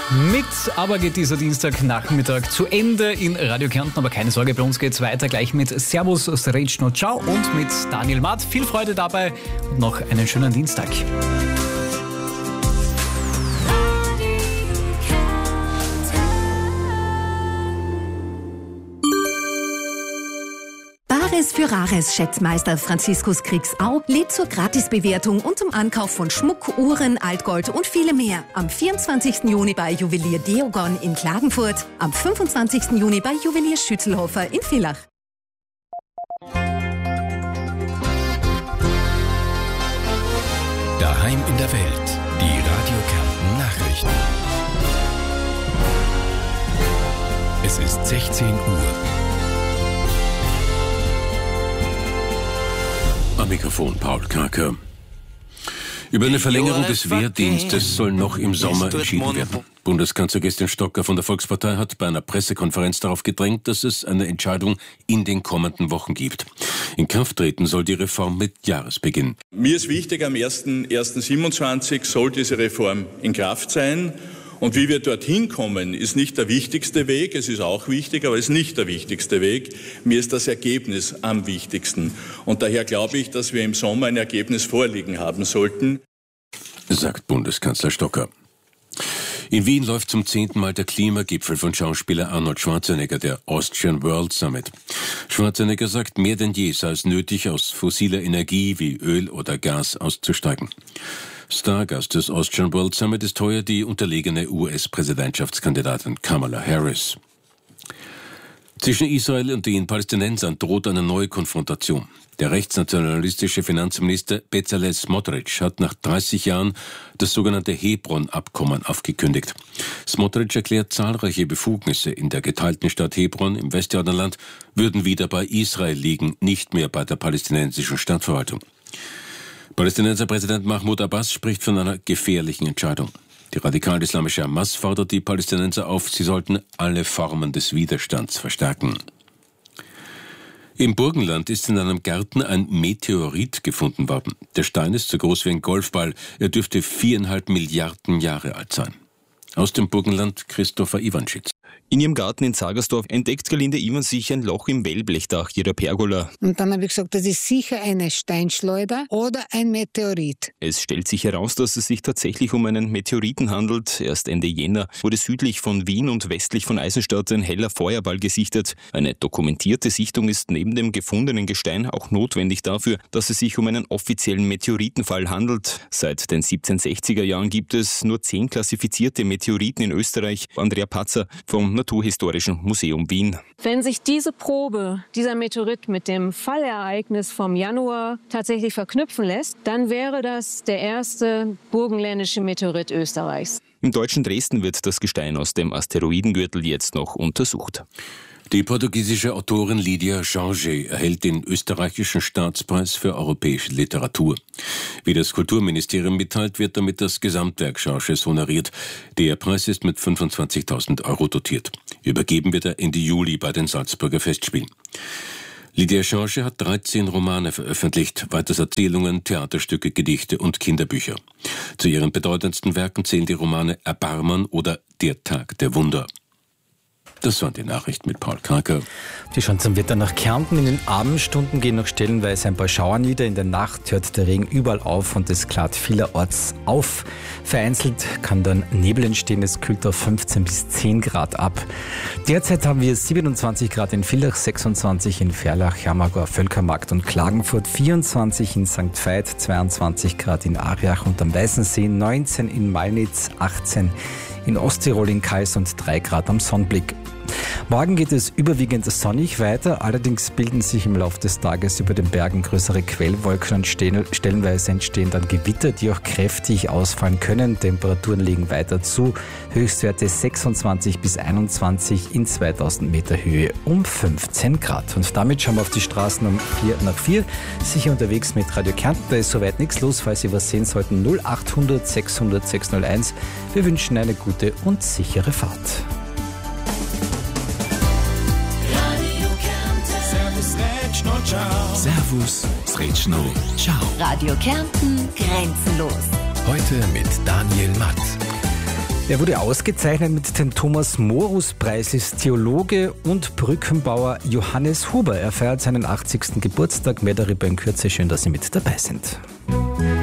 Mit aber geht dieser Dienstagnachmittag zu Ende in Radio Kärnten. Aber keine Sorge, bei uns geht's weiter gleich mit Servus, Srećno, Ciao und mit Daniel Matt. Viel Freude dabei und noch einen schönen Dienstag. Bares für Rares Schätzmeister Franziskus Kriegsau lädt zur Gratisbewertung und zum Ankauf von Schmuck, Uhren, Altgold und viele mehr. Am 24. Juni bei Juwelier Deogon in Klagenfurt, am 25. Juni bei Juwelier Schützelhofer in Villach. Daheim in der Welt, die Radio Kärnten Nachrichten. Es ist 16 Uhr. Am Mikrofon Paul Karker. Über eine Verlängerung des Wehrdienstes soll noch im Sommer entschieden werden. Bundeskanzler Christian Stocker von der Volkspartei hat bei einer Pressekonferenz darauf gedrängt, dass es eine Entscheidung in den kommenden Wochen gibt. In Kraft treten soll die Reform mit Jahresbeginn. Mir ist wichtig, am 1.1.27 soll diese Reform in Kraft sein. Und wie wir dorthin kommen, ist nicht der wichtigste Weg. Es ist auch wichtig, aber es ist nicht der wichtigste Weg. Mir ist das Ergebnis am wichtigsten. Und daher glaube ich, dass wir im Sommer ein Ergebnis vorliegen haben sollten, sagt Bundeskanzler Stocker. In Wien läuft zum 10. Mal der Klimagipfel von Schauspieler Arnold Schwarzenegger, der Austrian World Summit. Schwarzenegger sagt, mehr denn je sei es nötig, aus fossiler Energie wie Öl oder Gas auszusteigen. Stargast des Austrian World Summit ist heuer die unterlegene US-Präsidentschaftskandidatin Kamala Harris. Zwischen Israel und den Palästinensern droht eine neue Konfrontation. Der rechtsnationalistische Finanzminister Bezalel Smotrich hat nach 30 Jahren das sogenannte Hebron-Abkommen aufgekündigt. Smotrich erklärt, zahlreiche Befugnisse in der geteilten Stadt Hebron im Westjordanland würden wieder bei Israel liegen, nicht mehr bei der palästinensischen Stadtverwaltung. Palästinenser Präsident Mahmoud Abbas spricht von einer gefährlichen Entscheidung. Die radikal-islamische Hamas fordert die Palästinenser auf, sie sollten alle Formen des Widerstands verstärken. Im Burgenland ist in einem Garten ein Meteorit gefunden worden. Der Stein ist so groß wie ein Golfball. Er dürfte 4,5 Milliarden Jahre alt sein. Aus dem Burgenland Christopher Iwanschitz. In ihrem Garten in Zagersdorf entdeckt Gerlinde Ivans sich ein Loch im Wellblechdach ihrer Pergola. Und dann habe ich gesagt, das ist sicher eine Steinschleuder oder ein Meteorit. Es stellt sich heraus, dass es sich tatsächlich um einen Meteoriten handelt. Erst Ende Jänner wurde südlich von Wien und westlich von Eisenstadt ein heller Feuerball gesichtet. Eine dokumentierte Sichtung ist neben dem gefundenen Gestein auch notwendig dafür, dass es sich um einen offiziellen Meteoritenfall handelt. Seit den 1760er Jahren gibt es nur 10 klassifizierte Meteoriten in Österreich. Andrea Patzer vom Naturhistorischen Museum Wien. Wenn sich diese Probe, dieser Meteorit mit dem Fallereignis vom Januar tatsächlich verknüpfen lässt, dann wäre das der erste burgenländische Meteorit Österreichs. Im deutschen Dresden wird das Gestein aus dem Asteroidengürtel jetzt noch untersucht. Die portugiesische Autorin Lídia Jorge erhält den österreichischen Staatspreis für europäische Literatur. Wie das Kulturministerium mitteilt, wird damit das Gesamtwerk Jorges honoriert. Der Preis ist mit 25.000 Euro dotiert. Übergeben wird er Ende Juli bei den Salzburger Festspielen. Lídia Jorge hat 13 Romane veröffentlicht, weiters Erzählungen, Theaterstücke, Gedichte und Kinderbücher. Zu ihren bedeutendsten Werken zählen die Romane Erbarmen oder Der Tag der Wunder. Das waren die Nachrichten mit Paul Karker. Die schauen zum Wetter nach Kärnten. In den Abendstunden gehen noch stellenweise ein paar Schauer nieder. In der Nacht hört der Regen überall auf und es klart vielerorts auf. Vereinzelt kann dann Nebel entstehen. Es kühlt auf 15 bis 10 Grad ab. Derzeit haben wir 27 Grad in Villach, 26 in Ferlach, Jammergau, Völkermarkt und Klagenfurt, 24 in St. Veit, 22 Grad in Ariach und am Weißensee, 19 in Malnitz, 18 in Osttirol in Kals und 3 Grad am Sonnenblick. Morgen geht es überwiegend sonnig weiter, allerdings bilden sich im Laufe des Tages über den Bergen größere Quellwolken und stellenweise entstehen dann Gewitter, die auch kräftig ausfallen können. Temperaturen legen weiter zu, Höchstwerte 26 bis 21 in 2000 Meter Höhe um 15 Grad. Und damit schauen wir auf die Straßen um 4 nach 4. Sicher unterwegs mit Radio Kärnten, da ist soweit nichts los, falls Sie was sehen sollten. 0800 600 601. Wir wünschen eine gute und sichere Fahrt. Servus, Srećno, Ciao. Radio Kärnten grenzenlos. Heute mit Daniel Matt. Er wurde ausgezeichnet mit dem Thomas-Morus-Preis, ist Theologe und Brückenbauer Johannes Huber. Er feiert seinen 80. Geburtstag. Mehr darüber in Kürze. Schön, dass Sie mit dabei sind.